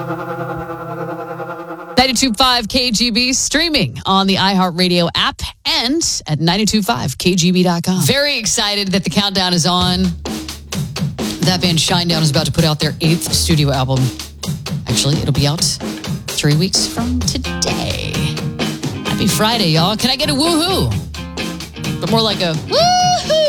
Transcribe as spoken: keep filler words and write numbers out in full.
ninety-two point five K G B, streaming on the iHeartRadio app and at ninety-two point five K G B dot com. Very excited that the countdown is on. That band Shinedown is about to put out their eighth studio album. Actually, it'll be out three weeks from today. Happy Friday, y'all. Can I get a woohoo? But more like a woo!